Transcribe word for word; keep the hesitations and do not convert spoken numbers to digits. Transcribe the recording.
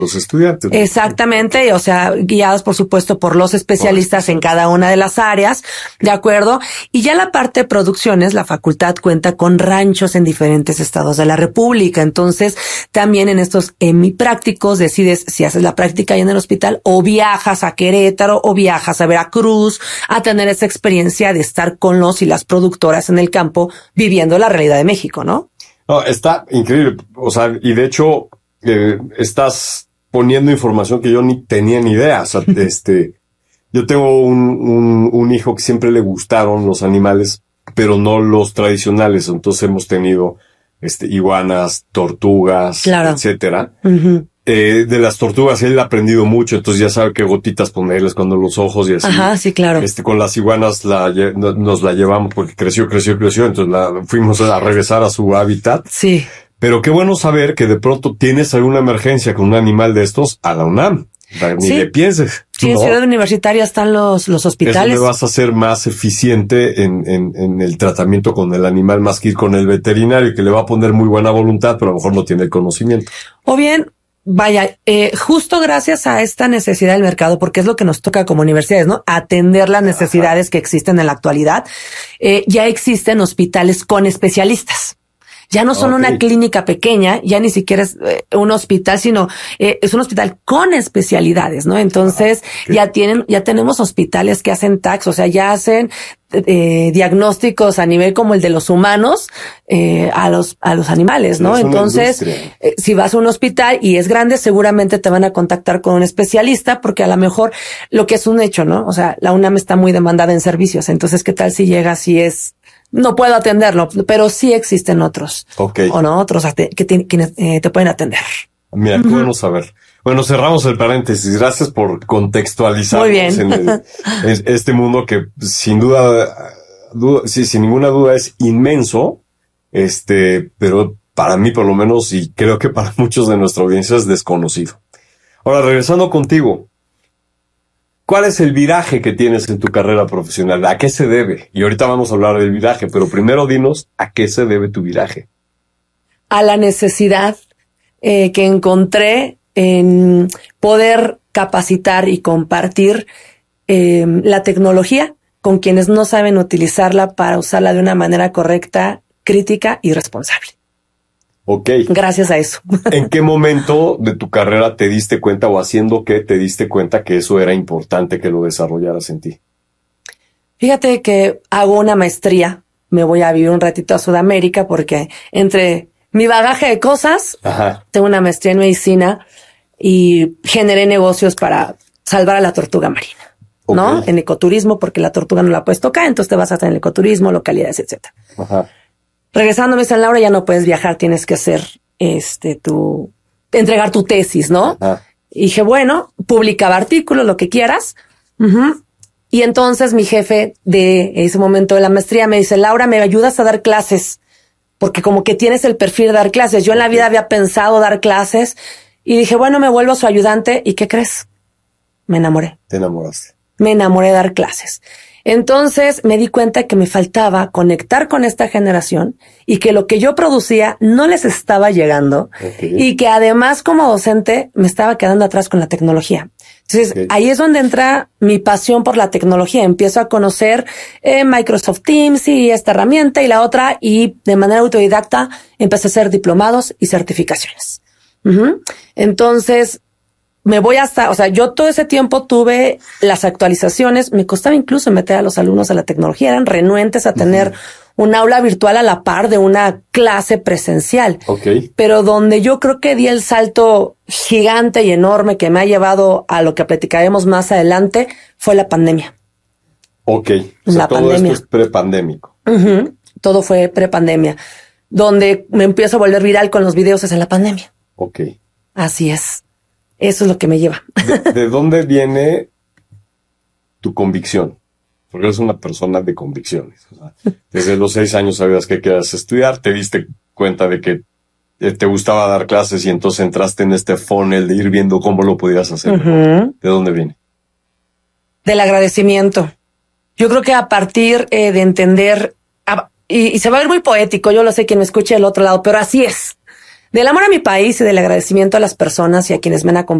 los estudiantes. Exactamente, o sea, guiados por supuesto por los especialistas en cada una de las áreas, ¿de acuerdo? Y ya la parte de producciones, la facultad cuenta con ranchos en diferentes estados de la República, entonces también en estos hemiprácticos decides si haces la práctica ahí en el hospital o viajas a Querétaro o viajas a Veracruz a tener esa experiencia de estar con los y las productoras en el campo viviendo la realidad de México, ¿no? No, está increíble, o sea, y de hecho eh, estás poniendo información que yo ni tenía ni idea. O sea, este, yo tengo un, un, un hijo que siempre le gustaron los animales, pero no los tradicionales. Entonces hemos tenido, este, iguanas, tortugas, claro, etcétera. Uh-huh. Eh, de las tortugas él ha aprendido mucho, entonces ya sabe qué gotitas ponerles cuando los ojos y así. Ajá, sí, claro. Este, con las iguanas la, nos la llevamos porque creció, creció, creció, entonces la fuimos a regresar a su hábitat. Sí. Pero qué bueno saber que de pronto tienes alguna emergencia con un animal de estos a la UNAM. Ni sí. le pienses. Sí, ¿no? En Ciudad Universitaria están los, los hospitales. Eso le vas a ser más eficiente en, en, en el tratamiento con el animal más que ir con el veterinario, que le va a poner muy buena voluntad, pero a lo mejor no tiene el conocimiento. O bien, vaya, eh, justo gracias a esta necesidad del mercado, porque es lo que nos toca como universidades, ¿no? Atender las necesidades Ajá. que existen en la actualidad. Eh, ya existen hospitales con especialistas. Ya no son okay. una clínica pequeña, ya ni siquiera es eh, un hospital, sino eh, es un hospital con especialidades, ¿no? Entonces, ah, okay. ya tienen, ya tenemos hospitales que hacen tags, o sea, ya hacen eh, diagnósticos a nivel como el de los humanos eh, a los a los animales, ¿no? Entonces, eh, si vas a un hospital y es grande, seguramente te van a contactar con un especialista, porque a lo mejor lo que es un hecho, ¿no? O sea, la UNAM está muy demandada en servicios, entonces, ¿qué tal si llegas y es no puedo atenderlo, pero sí existen otros. Okay. O no, otros que te, que, eh, te pueden atender. Mira, qué uh-huh. bueno saber. Bueno, cerramos el paréntesis. Gracias por contextualizarnos en, el, en este mundo que sin duda, duda, sí, sin ninguna duda es inmenso. Este, pero para mí por lo menos, y creo que para muchos de nuestra audiencia es desconocido. Ahora, regresando contigo. ¿Cuál es el viraje que tienes en tu carrera profesional? ¿A qué se debe? Y ahorita vamos a hablar del viraje, pero primero dinos a qué se debe tu viraje. A la necesidad eh, que encontré en poder capacitar y compartir eh, la tecnología con quienes no saben utilizarla para usarla de una manera correcta, crítica y responsable. Ok. Gracias a eso. ¿En qué momento de tu carrera te diste cuenta o haciendo qué te diste cuenta que eso era importante que lo desarrollaras en ti? Fíjate que hago una maestría. Me voy a vivir un ratito a Sudamérica porque entre mi bagaje de cosas, Ajá. tengo una maestría en medicina y generé negocios para salvar a la tortuga marina, okay. ¿no? En ecoturismo, porque la tortuga no la puedes tocar, entonces te vas a hacer en el ecoturismo, localidades, etcétera. Ajá. Regresando me dicen, Laura, ya no puedes viajar, tienes que hacer este tu entregar tu tesis, ¿no? Ajá. Y dije, bueno, publicaba artículos, lo que quieras. Uh-huh. Y entonces mi jefe de ese momento de la maestría me dice, Laura, ¿me ayudas a dar clases? Porque como que tienes el perfil de dar clases. Yo en la vida había pensado dar clases y dije, bueno, me vuelvo su ayudante. ¿Y qué crees? Me enamoré. Te enamoraste. Me enamoré de dar clases. Entonces me di cuenta que me faltaba conectar con esta generación y que lo que yo producía no les estaba llegando okay. y que además como docente me estaba quedando atrás con la tecnología. Entonces okay. ahí es donde entra mi pasión por la tecnología. Empiezo a conocer eh, Microsoft Teams y esta herramienta y la otra y de manera autodidacta empecé a hacer diplomados y certificaciones. Uh-huh. Entonces me voy hasta, o sea, yo todo ese tiempo tuve las actualizaciones, me costaba incluso meter a los alumnos a la tecnología, eran renuentes a tener uh-huh. un aula virtual a la par de una clase presencial. Okay. Pero donde yo creo que di el salto gigante y enorme que me ha llevado a lo que platicaremos más adelante fue la pandemia. Ok, o sea, la todo pandemia. Esto es prepandémico. Uh-huh. Todo fue prepandemia. Donde me empiezo a volver viral con los videos es en la pandemia. Ok. Así es. Eso es lo que me lleva. ¿De, de dónde viene tu convicción? Porque eres una persona de convicciones. O sea, desde los seis años sabías que querías estudiar, te diste cuenta de que te gustaba dar clases y entonces entraste en este funnel de ir viendo cómo lo podías hacer. Uh-huh. ¿De dónde viene? Del agradecimiento. Yo creo que a partir eh, de entender, a, y, y se va a ver muy poético, yo lo sé quien me escuche del otro lado, pero así es. Del amor a mi país y del agradecimiento a las personas y a quienes me han acompañado